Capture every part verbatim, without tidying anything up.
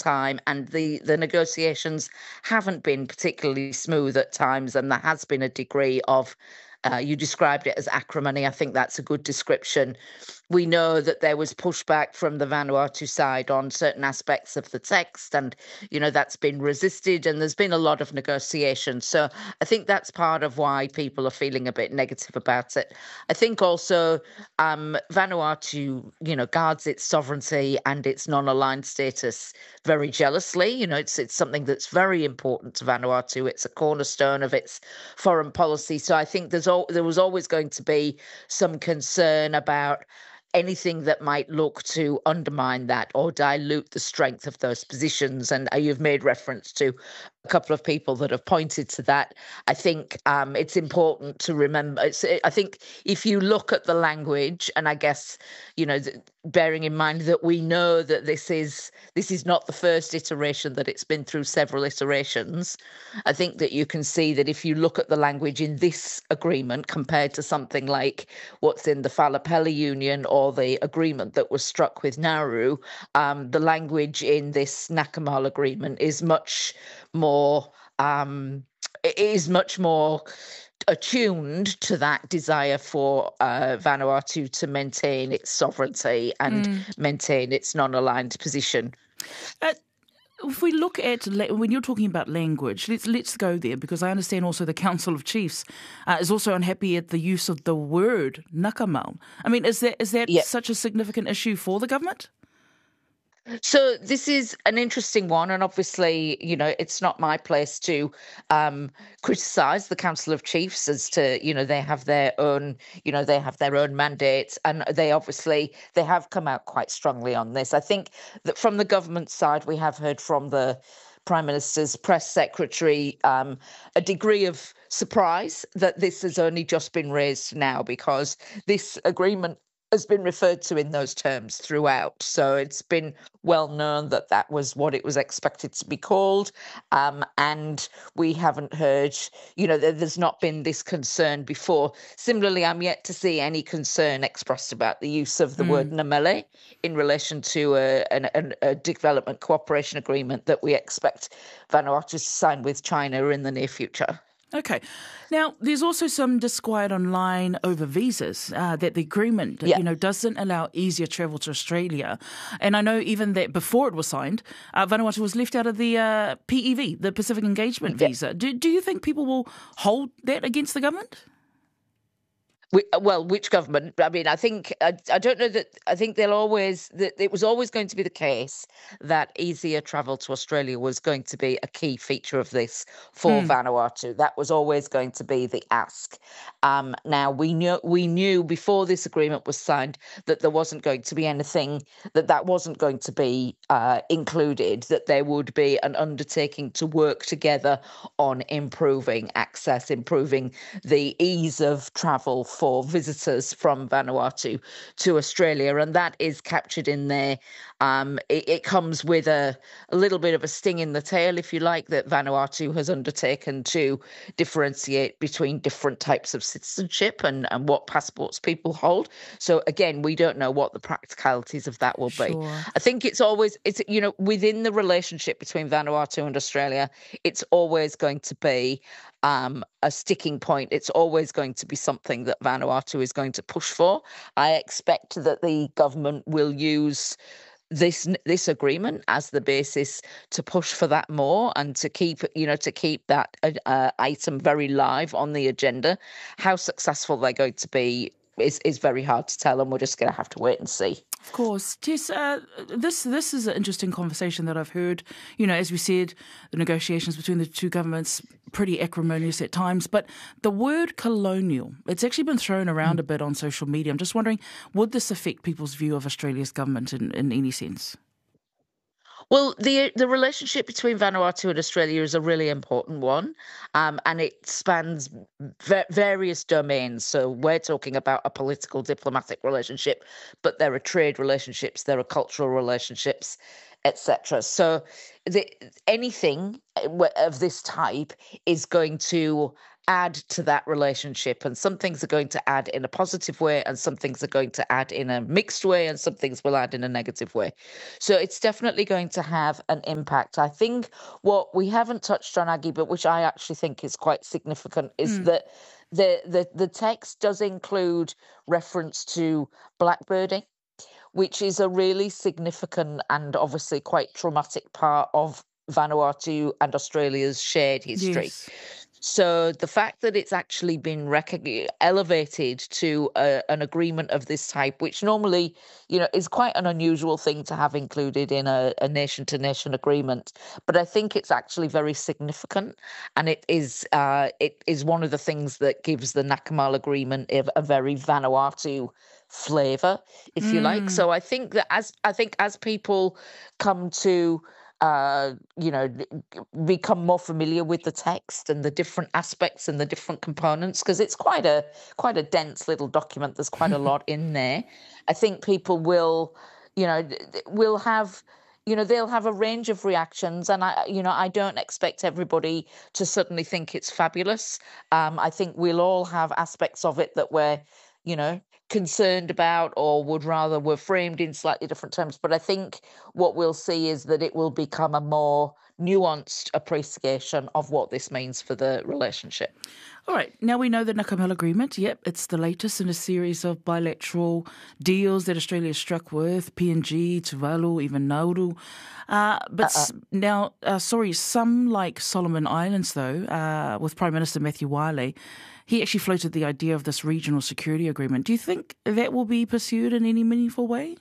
time, and the, the negotiations haven't been particularly smooth at times, and there has been a degree of, uh, you described it as acrimony. I think that's a good description. We know that there was pushback from the Vanuatu side on certain aspects of the text, and, you know, that's been resisted, and there's been a lot of negotiation. So I think that's part of why people are feeling a bit negative about it. I think also um, Vanuatu, you know, guards its sovereignty and its non-aligned status very jealously. You know, it's it's something that's very important to Vanuatu. It's a cornerstone of its foreign policy. So I think there's al- there was always going to be some concern about anything that might look to undermine that or dilute the strength of those positions. And uh, you've made reference to a couple of people that have pointed to that. I think um, it's important to remember. It's, I think if you look at the language, and I guess, you know, th- bearing in mind that we know that this is this is not the first iteration, that it's been through several iterations, I think that you can see that if you look at the language in this agreement compared to something like what's in the Falapeli Union or the agreement that was struck with Nauru, um, the language in this Nakamal agreement is much more um, it is much more attuned to that desire for uh, Vanuatu to maintain its sovereignty and Mm. maintain its non-aligned position. Uh, if we look at, la- when you're talking about language, let's let's go there, because I understand also the Council of Chiefs uh, is also unhappy at the use of the word Nakamal. I mean, is that is that Yeah. such a significant issue for the government? So this is an interesting one, and obviously, you know, it's not my place to um, criticise the Council of Chiefs as to, you know, they have their own, you know, they have their own mandates, and they obviously they have come out quite strongly on this. I think that from the government side, we have heard from the Prime Minister's press secretary um, a degree of surprise that this has only just been raised now, because this agreement has been referred to in those terms throughout. So it's been well known that that was what it was expected to be called. Um, and we haven't heard, you know, there, there's not been this concern before. Similarly, I'm yet to see any concern expressed about the use of the word Namele in relation to a, an, an, a development cooperation agreement that we expect Vanuatu to sign with China in the near future. Okay. Now, there's also some disquiet online over visas, uh, that the agreement, Yeah. you know, doesn't allow easier travel to Australia. And I know even that before it was signed, uh, Vanuatu was left out of the uh, P E V, the Pacific Engagement Yeah. Visa. Do, do you think people will hold that against the government? We, well, which government? I mean, I think I, I don't know that. I think they'll always. That it was always going to be the case that easier travel to Australia was going to be a key feature of this for Mm. Vanuatu. That was always going to be the ask. Um, now we knew we knew before this agreement was signed that there wasn't going to be anything that that wasn't going to be uh, included. That there would be an undertaking to work together on improving access, improving the ease of travel for visitors from Vanuatu to Australia, and that is captured in there. Um, it, it comes with a, a little bit of a sting in the tail, if you like, that Vanuatu has undertaken to differentiate between different types of citizenship and, and what passports people hold. So again, we don't know what the practicalities of that will be. Sure. I think it's always, it's you know, within the relationship between Vanuatu and Australia, it's always going to be um, a sticking point. It's always going to be something that Vanuatu is going to push for. I expect that the government will use this this agreement as the basis to push for that more and to keep you know to keep that uh, item very live on the agenda. How successful they're going to be is is very hard to tell, and we're just going to have to wait and see. Of course. Jess, uh, this this is an interesting conversation that I've heard. You know, as we said, the negotiations between the two governments, pretty acrimonious at times. But the word colonial, it's actually been thrown around a bit on social media. I'm just wondering, would this affect people's view of Australia's government in, in any sense? Well, the the relationship between Vanuatu and Australia is a really important one, um, and it spans v- various domains. So we're talking about a political diplomatic relationship, but there are trade relationships, there are cultural relationships, et cetera. So the, anything of this type is going to add to that relationship, and some things are going to add in a positive way, and some things are going to add in a mixed way, and some things will add in a negative way. So it's definitely going to have an impact. I think what we haven't touched on, Aggie, but which I actually think is quite significant, is Mm. that the the the text does include reference to blackbirding, which is a really significant and obviously quite traumatic part of Vanuatu and Australia's shared history. Yes. So the fact that it's actually been recog- elevated to a, an agreement of this type, which normally, you know, is quite an unusual thing to have included in a, a nation-to-nation agreement, but I think it's actually very significant, and it is uh, it is one of the things that gives the Nakamal Agreement a, a very Vanuatu flavour, if you like. Mm. So I think that as I think as people come to uh, you know, become more familiar with the text and the different aspects and the different components, because it's quite a quite a dense little document. There's quite a lot in there. I think people will, you know, will have, you know, they'll have a range of reactions, and I, you know, I don't expect everybody to suddenly think it's fabulous. Um, I think we'll all have aspects of it that we're, you know, concerned about, or would rather were framed in slightly different terms. But I think what we'll see is that it will become a more nuanced appreciation of what this means for the relationship. All right, now we know the Nakamal Agreement. Yep, it's the latest in a series of bilateral deals that Australia struck with P N G, Tuvalu, even Nauru. Uh, but Uh-uh. s- now, uh, sorry, some like Solomon Islands, though, uh, with Prime Minister Matthew Wiley, he actually floated the idea of this regional security agreement. Do you think that will be pursued in any meaningful way?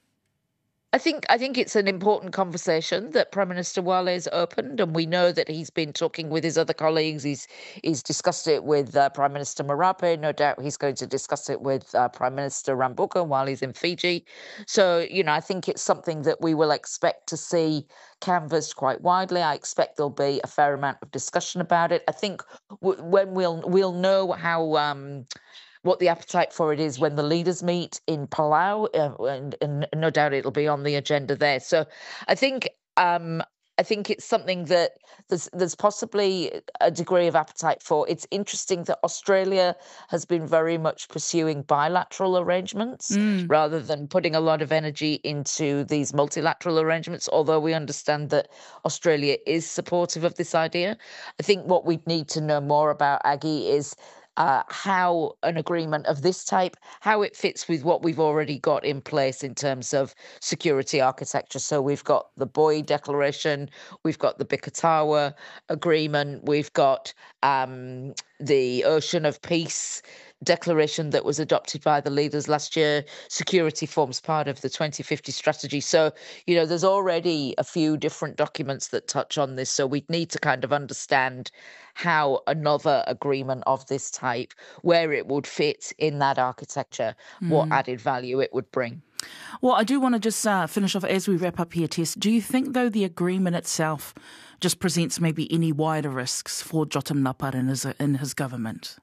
I think I think it's an important conversation that Prime Minister Wale has opened, and we know that he's been talking with his other colleagues. He's he's discussed it with uh, Prime Minister Marape. No doubt he's going to discuss it with uh, Prime Minister Rambuka while he's in Fiji. So, you know, I think it's something that we will expect to see canvassed quite widely. I expect there'll be a fair amount of discussion about it. I think w- when we'll we'll know how. Um, what the appetite for it is when the leaders meet in Palau, uh, and, and no doubt it'll be on the agenda there. So I think um, I think it's something that there's there's possibly a degree of appetite for. It's interesting that Australia has been very much pursuing bilateral arrangements Mm. rather than putting a lot of energy into these multilateral arrangements, although we understand that Australia is supportive of this idea. I think what we need to know more about, Aggie, is uh, how an agreement of this type, how it fits with what we've already got in place in terms of security architecture. So we've got the Boy Declaration, we've got the Bikatawa Agreement, we've got um, the Ocean of Peace declaration that was adopted by the leaders last year. Security forms part of the twenty fifty strategy. So, you know, there's already a few different documents that touch on this. So we'd need to kind of understand how another agreement of this type, where it would fit in that architecture, what Mm. added value it would bring. Well, I do want to just uh, finish off as we wrap up here, Tess. Do you think, though, the agreement itself just presents maybe any wider risks for Jotam Napar and his, in his government?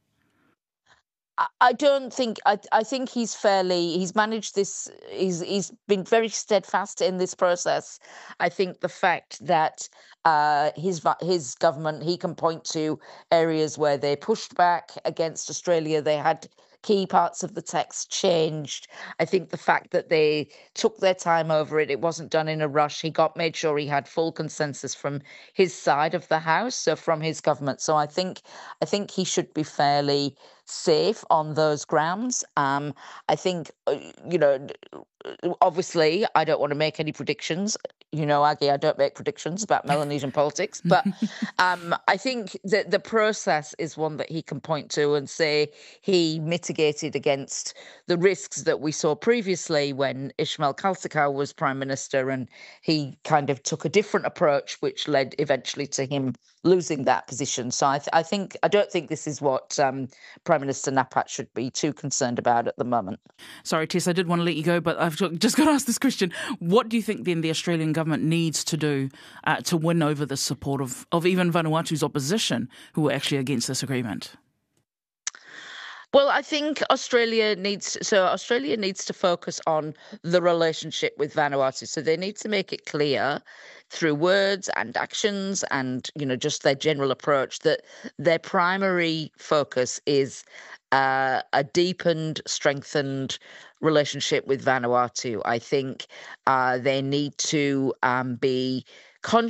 I don't think I, I think he's fairly he's managed this he's he's been very steadfast in this process. I think the fact that uh, his his government, he can point to areas where they pushed back against Australia. They had key parts of the text changed. I think the fact that they took their time over it, it wasn't done in a rush. He got made sure he had full consensus from his side of the house, so from his government. So I think I think he should be fairly safe on those grounds. Um, I think, uh, you know, obviously, I don't want to make any predictions. You know, Aggie, I don't make predictions about Melanesian politics, but um, I think that the process is one that he can point to and say he mitigated against the risks that we saw previously when Ishmael Kalsikau was Prime Minister, and he kind of took a different approach, which led eventually to him losing that position. So I, th- I think I don't think this is what um, Prime Minister Napat should be too concerned about at the moment. Sorry, Tess, I did want to let you go, but I've just got to ask this question. What do you think then the Australian government needs to do uh, to win over the support of, of even Vanuatu's opposition who are actually against this agreement? Well, I think Australia needs so Australia needs to focus on the relationship with Vanuatu. So they need to make it clear through words and actions and, you know, just their general approach, that their primary focus is uh, a deepened, strengthened relationship with Vanuatu. I think uh, they need to um, be conscious